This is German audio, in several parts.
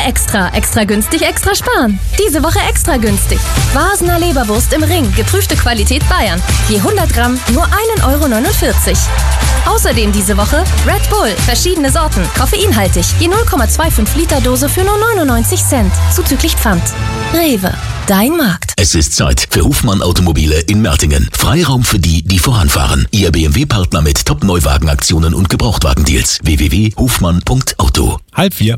Extra. Extra günstig, extra sparen. Diese Woche extra günstig. Vasener Leberwurst im Ring. Geprüfte Qualität Bayern. Je 100 Gramm nur 1,49 €. Außerdem diese Woche Red Bull. Verschiedene Sorten. Koffeinhaltig. Je 0,25 Liter Dose für nur 99 Cent. Zuzüglich Pfand. Rewe. Dein Markt. Es ist Zeit für Hofmann Automobile in Mertingen. Freiraum für die, die voranfahren. Ihr BMW-Partner mit Top-Neuwagenaktionen und Gebrauchtwagendeals. www.hofmann.auto. 3:30.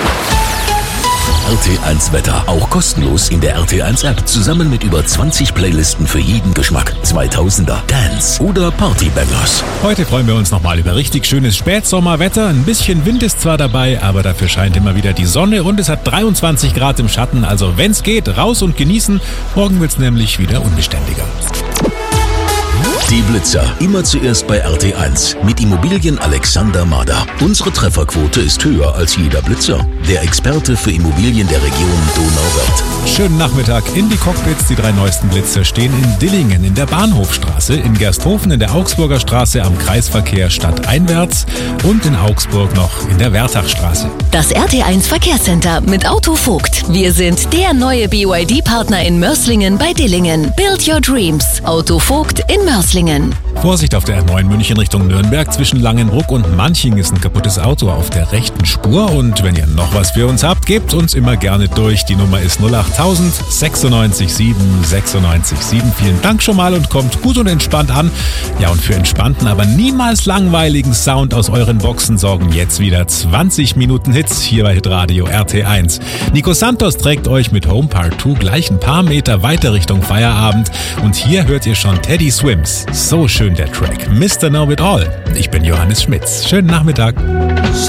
RT1 Wetter. Auch kostenlos in der RT1 App. Zusammen mit über 20 Playlisten für jeden Geschmack. 2000er, Dance oder Partybangers. Heute freuen wir uns nochmal über richtig schönes Spätsommerwetter. Ein bisschen Wind ist zwar dabei, aber dafür scheint immer wieder die Sonne und es hat 23 Grad im Schatten. Also wenn's geht, raus und genießen. Morgen wird's nämlich wieder unbeständiger. Die Blitzer. Immer zuerst bei RT1 mit Immobilien Alexander Mader. Unsere Trefferquote ist höher als jeder Blitzer. Der Experte für Immobilien der Region Donauwörth. Schönen Nachmittag in die Cockpits. Die 3 neuesten Blitzer stehen in Dillingen in der Bahnhofstraße, in Gersthofen in der Augsburger Straße am Kreisverkehr stadteinwärts und in Augsburg noch in der Wertachstraße. Das RT1 Verkehrscenter mit Auto Vogt. Wir sind der neue BYD-Partner in Mörs-Lingen bei Dillingen. Build your dreams. Auto Vogt in Mörs-Lingen. Vorsicht auf der R9 München Richtung Nürnberg. Zwischen Langenbruck und Manching ist ein kaputtes Auto auf der rechten Spur. Und wenn ihr noch was für uns habt, gebt uns immer gerne durch. Die Nummer ist 08000 96 7 96 7. Vielen Dank schon mal und kommt gut und entspannt an. Ja, und für entspannten, aber niemals langweiligen Sound aus euren Boxen sorgen jetzt wieder 20 Minuten Hits hier bei Hitradio RT1. Nico Santos trägt euch mit Home Part 2 gleich ein paar Meter weiter Richtung Feierabend. Und hier hört ihr schon Teddy Swims. So schön der Track. Mr. Know It All. Ich bin Johannes Schmitz. Schönen Nachmittag.